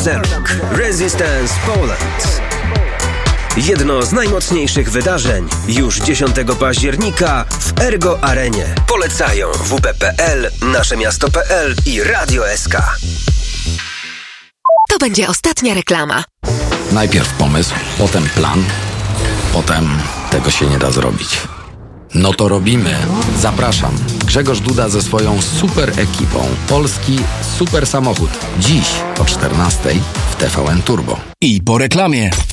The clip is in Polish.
Seluk Resistance Poland. Jedno z najmocniejszych wydarzeń już 10 października w Ergo Arenie. Polecają WP.pl, Naszemiasto.pl i Radio SK. To będzie ostatnia reklama. Najpierw pomysł, potem plan, potem tego się nie da zrobić. No to robimy. Zapraszam. Grzegorz Duda ze swoją super ekipą. Polski super samochód. Dziś o 14:00 w TVN Turbo. I po reklamie.